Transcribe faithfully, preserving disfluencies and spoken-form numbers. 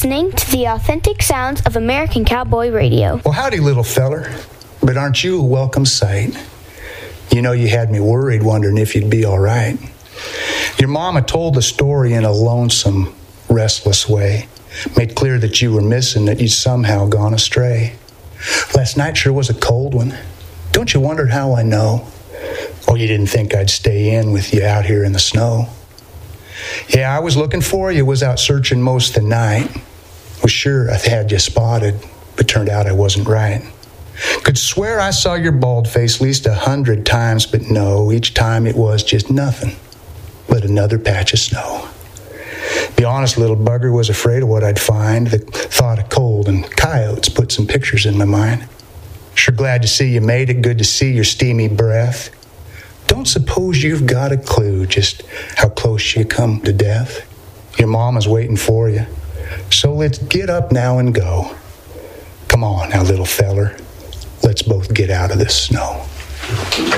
listening to the authentic sounds of American Cowboy Radio. Well, howdy, little feller. But aren't you a welcome sight? You know, you had me worried, wondering if you'd be all right. Your mama told the story in a lonesome, restless way. Made clear that you were missing, that you'd somehow gone astray. Last night sure was a cold one. Don't you wonder how I know? Oh, you didn't think I'd stay in with you out here in the snow. Yeah, I was looking for you, was out searching most of the night. Was sure I had you spotted, but turned out I wasn't right. Could swear I saw your bald face at least a hundred times, but no, each time it was just nothing but another patch of snow. Be honest, little bugger, was afraid of what I'd find. The thought of cold and coyotes put some pictures in my mind. Sure glad to see you made it, good to see your steamy breath. Don't suppose you've got a clue just how close you come to death? Your mama's waiting for you, so let's get up now and go. Come on now, little feller, let's both get out of this snow.